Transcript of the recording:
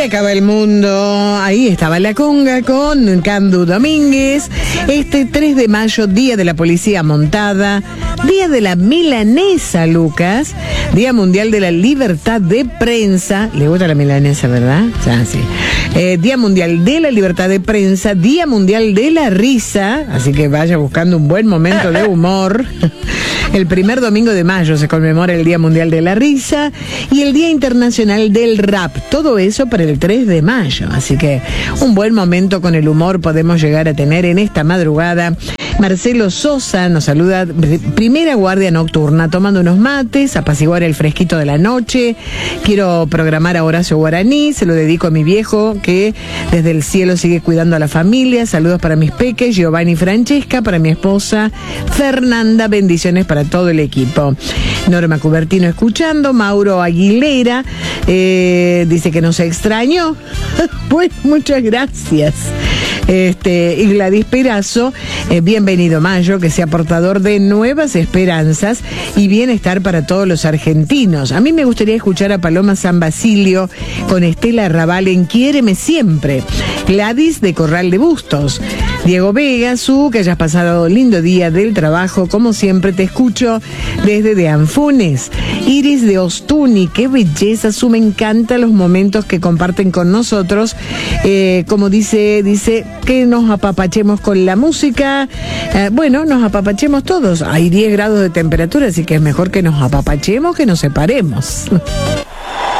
acaba el mundo. Ahí estaba la conga con Candu Domínguez. Este 3 de mayo, Día de la Policía Montada, Día de la Milanesa, Lucas, Día Mundial de la Libertad de Prensa. ¿Le gusta la milanesa, verdad? Sí. Día Mundial de la Libertad de Prensa, Día Mundial de la Risa, así que vaya buscando un buen momento de humor. El primer domingo de mayo se conmemora el Día Mundial de la Risa y el Día Internacional del Rap. Todo eso para el 3 de mayo. Así que un buen momento con el humor podemos llegar a tener en esta madrugada. Marcelo Sosa nos saluda, primera guardia nocturna, tomando unos mates, apaciguar el fresquito de la noche. Quiero programar a Horacio Guaraní, se lo dedico a mi viejo que desde el cielo sigue cuidando a la familia. Saludos para mis peques, Giovanni y Francesca, para mi esposa Fernanda, bendiciones para todo el equipo. Norma Cubertino escuchando, Mauro Aguilera dice que nos extrañó. Pues muchas gracias. Y Gladys Perazo, bienvenido Mayo, que sea portador de nuevas esperanzas y bienestar para todos los argentinos. A mí me gustaría escuchar a Paloma San Basilio con Estela Raval en Quiéreme Siempre. Gladys de Corral de Bustos. Diego Vega, que hayas pasado lindo día del trabajo, como siempre te escucho desde de Anfunes. Iris de Ostuni, qué belleza, me encantan los momentos que comparten con nosotros. Como dice que nos apapachemos con la música. Bueno, nos apapachemos todos. Hay 10 grados de temperatura, así que es mejor que nos apapachemos que nos separemos.